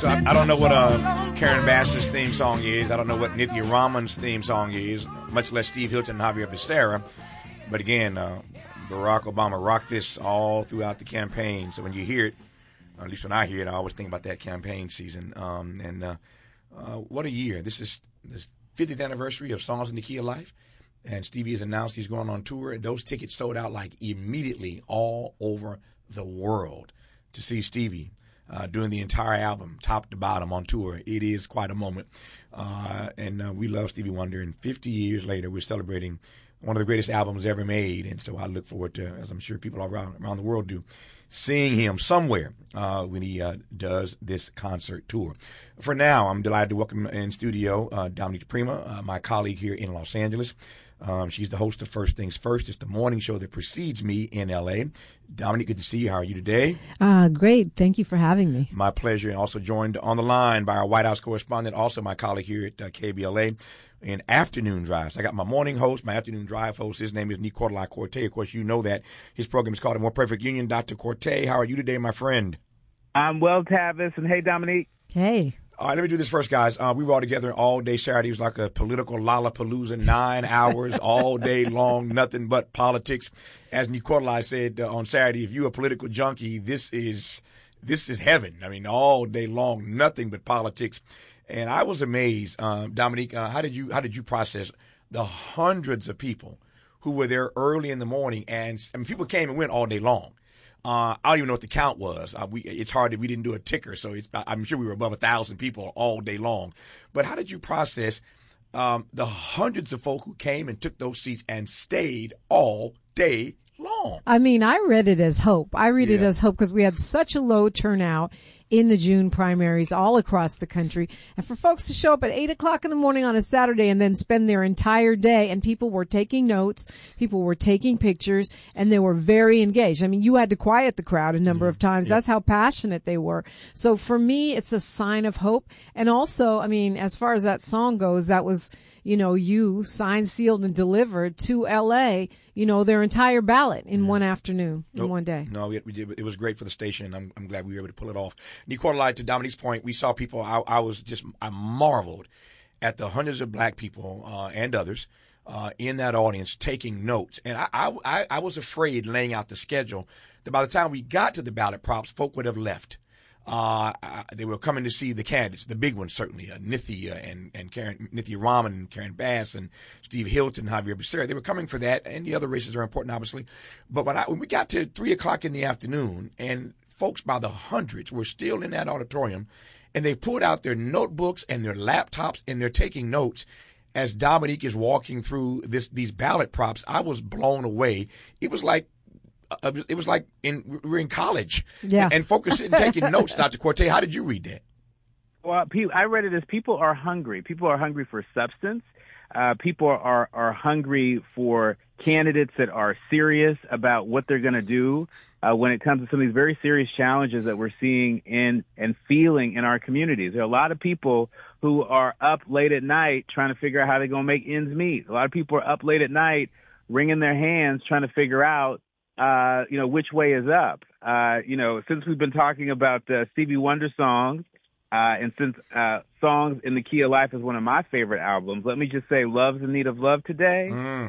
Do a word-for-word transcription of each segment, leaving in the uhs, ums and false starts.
So I, I don't know what uh, Karen Bass's theme song is. I don't know what Nithya Raman's theme song is, much less Steve Hilton and Javier Becerra. But again, uh, Barack Obama rocked this all throughout the campaign. So when you hear it, or at least when I hear it, I always think about that campaign season. Um, and uh, uh, what a year. This is the fiftieth anniversary of Songs in the Key of Life. And Stevie has announced he's going on tour. And those tickets sold out like immediately all over the world to see Stevie. Uh, doing the entire album, top to bottom, on tour. It is quite a moment. Uh, and uh, we love Stevie Wonder. And fifty years later, we're celebrating one of the greatest albums ever made. And so I look forward to, as I'm sure people around, around the world do, seeing him somewhere uh, when he uh, does this concert tour. For now, I'm delighted to welcome in studio uh, Dominique Prima, uh, my colleague here in Los Angeles. Um, she's the host of First Things First. It's the morning show that precedes me in L A. Dominique, good to see you. How are you today? Uh, great. Thank you for having me. My pleasure. And also joined on the line by our White House correspondent, also my colleague here at uh, K B L A in Afternoon Drives. I got my morning host, my afternoon drive host. His name is Nicolai Corte. Of course, you know that. His program is called A More Perfect Union. Doctor Corte, how are you today, my friend? I'm well, Tavis. And hey, Dominique. Hey. All right, let me do this first, guys. Uh, we were all together all day Saturday. It was like a political lollapalooza, nine hours all day long, nothing but politics. As Nicolai said uh, on Saturday, if you're a political junkie, this is this is heaven. I mean, all day long, nothing but politics. And I was amazed, uh, Dominique. Uh, how did you how did you process the hundreds of people who were there early in the morning? And I mean, people came and went all day long. Uh, I don't even know what the count was. Uh, we, it's hard that we didn't do a ticker, so it's, I'm sure we were above a thousand people all day long. But how did you process um, the hundreds of folk who came and took those seats and stayed all day long? I mean, I read it as hope. I read Yeah. it as hope because we had such a low turnout in the June primaries all across the country. And for folks to show up at eight o'clock in the morning on a Saturday and then spend their entire day, and people were taking notes, people were taking pictures, and they were very engaged. I mean, you had to quiet the crowd a number of times. Yeah. That's how passionate they were. So for me, it's a sign of hope. And also, I mean, as far as that song goes, that was, you know, you signed, sealed, and delivered to L A, you know, their entire ballot in one afternoon, in Nope. one day. No, we, we did. It was great for the station. I'm, I'm glad we were able to pull it off. Nicolai, to Dominique's point, we saw people. I, I was just, I marveled at the hundreds of black people uh, and others uh, in that audience taking notes. And I, I, I was afraid, laying out the schedule, that by the time we got to the ballot props, folk would have left. Uh, I, they were coming to see the candidates, the big ones certainly, uh, Nithya and, and Karen, Nithya Raman and Karen Bass and Steve Hilton, Javier Becerra. They were coming for that, and the other races are important, obviously. But when, I, when we got to three o'clock in the afternoon, and folks by the hundreds were still in that auditorium, and they pulled out their notebooks and their laptops, and they're taking notes as Dominique is walking through this these ballot props, I was blown away. It was like Uh, it was like in we were in college, Yeah. and focusing, taking notes. Doctor Corte, how did you read that? Well, I read it as people are hungry. People are hungry for substance. Uh, people are, are hungry for candidates that are serious about what they're going to do uh, when it comes to some of these very serious challenges that we're seeing in and feeling in our communities. There are a lot of people who are up late at night trying to figure out how they're going to make ends meet. A lot of people are up late at night wringing their hands trying to figure out Uh, you know, which way is up? Uh, you know, since we've been talking about uh, Stevie Wonder songs, uh, and since uh, Songs in the Key of Life is one of my favorite albums, let me just say Love's in Need of Love today. Mm.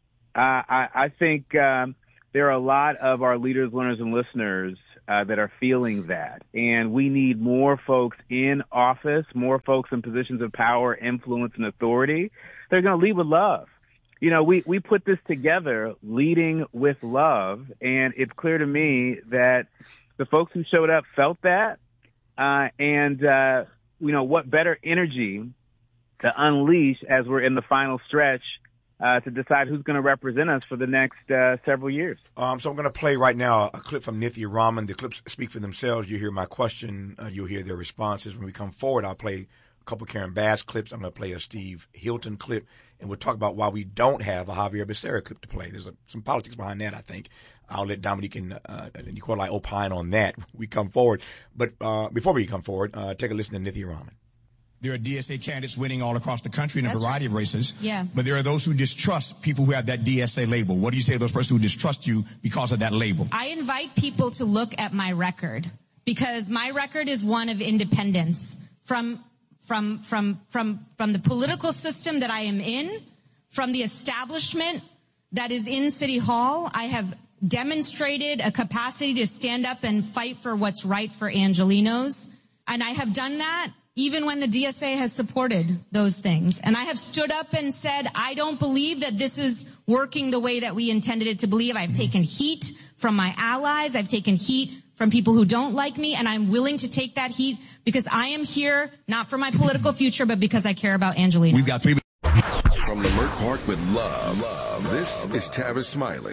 Uh, I, I think um, there are a lot of our leaders, learners, and listeners uh, that are feeling that. And we need more folks in office, more folks in positions of power, influence, and authority. They're going to lead with love. You know, we, we put this together, leading with love, and it's clear to me that the folks who showed up felt that. Uh, and, uh, you know, what better energy to unleash as we're in the final stretch uh, to decide who's going to represent us for the next uh, several years. Um, so I'm going to play right now a clip from Nithya Raman. The clips speak for themselves. You hear my question. Uh, you'll hear their responses. When we come forward, I'll play a couple of Karen Bass clips. I'm going to play a Steve Hilton clip. And we'll talk about why we don't have a Javier Becerra clip to play. There's a, some politics behind that, I think. I'll let Dominique and uh, Nicolai opine on that when we come forward. But uh, before we come forward, uh, take a listen to Nithya Raman. There are D S A candidates winning all across the country in a That's variety right. of races. Yeah. But there are those who distrust people who have that D S A label. What do you say to those persons who distrust you because of that label? I invite people to look at my record. because my record is one of independence from from from from from the political system that I am in, from the establishment that is in City Hall. I have demonstrated a capacity to stand up and fight for what's right for Angelenos, and I have done that even when the D S A has supported those things. And I have stood up and said, I don't believe that this is working the way that we intended it to believe. I've taken heat from my allies. I've taken heat from people who don't like me, and I'm willing to take that heat because I am here not for my political future, but because I care about Angelenos. We've got three. From Leimert Park with love, love, this is Tavis Smiley.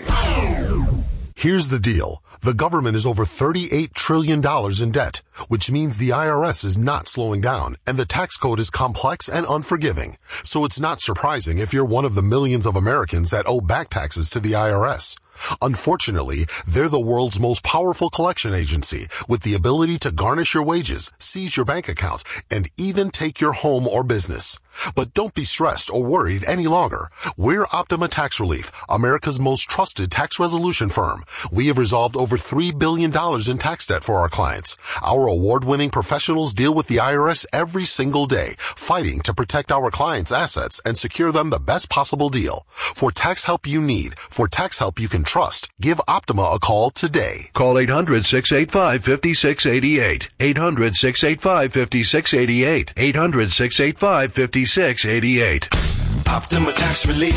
Here's the deal. The government is over thirty-eight trillion dollars in debt, which means the I R S is not slowing down, and the tax code is complex and unforgiving. So it's not surprising if you're one of the millions of Americans that owe back taxes to the I R S. Unfortunately, they're the world's most powerful collection agency with the ability to garnish your wages, seize your bank account, and even take your home or business. But don't be stressed or worried any longer. We're Optima Tax Relief, America's most trusted tax resolution firm. We have resolved over three billion dollars in tax debt for our clients. Our award-winning professionals deal with the I R S every single day, fighting to protect our clients' assets and secure them the best possible deal. For tax help you need, for tax help you can trust, give Optima a call today. Call eight hundred, six eight five, five six eight eight. eight hundred, six eight five, five six eight eight. eight hundred, six eight five, five six eight eight. Optima Tax Relief.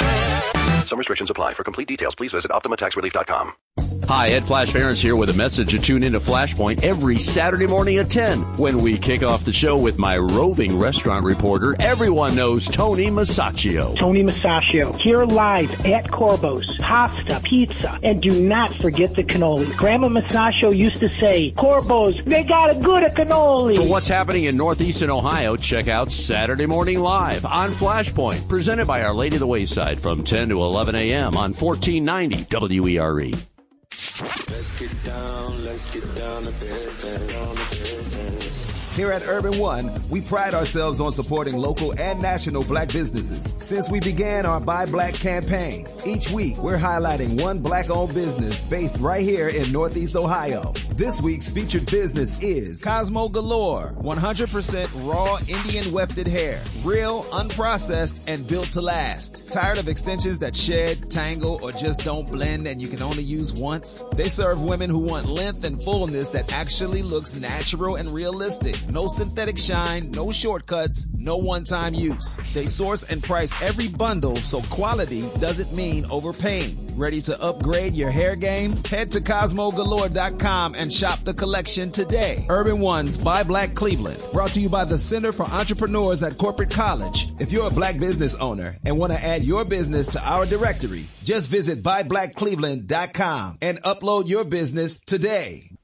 Some restrictions apply. For complete details, please visit optima tax relief dot com. Hi, Ed Flash Barons here with a message to tune into Flashpoint every Saturday morning at ten when we kick off the show with my roving restaurant reporter. Everyone knows Tony Masaccio. Tony Masaccio, here live at Corbo's. Pasta, pizza, and do not forget the cannoli. Grandma Masaccio used to say, Corbo's, they got a good cannoli. For what's happening in Northeastern Ohio, check out Saturday Morning Live on Flashpoint, presented by Our Lady of the Wayside from ten to eleven a.m. on fourteen ninety W E R E. Let's get down, let's get down to business, down to business. Here at Urban One, we pride ourselves on supporting local and national black businesses. Since we began our Buy Black campaign, each week we're highlighting one black-owned business based right here in Northeast Ohio. This week's featured business is Cosmo Galore, one hundred percent raw Indian wefted hair, real, unprocessed, and built to last. Tired of extensions that shed, tangle, or just don't blend and you can only use once? They serve women who want length and fullness that actually looks natural and realistic. No synthetic shine, no shortcuts, no one-time use. They source and price every bundle so quality doesn't mean overpaying. Ready to upgrade your hair game? Head to cosmo galore dot com and shop the collection today. Urban One's Buy Black Cleveland, brought to you by the Center for Entrepreneurs at Corporate College. If you're a black business owner and want to add your business to our directory, just visit buy black cleveland dot com and upload your business today.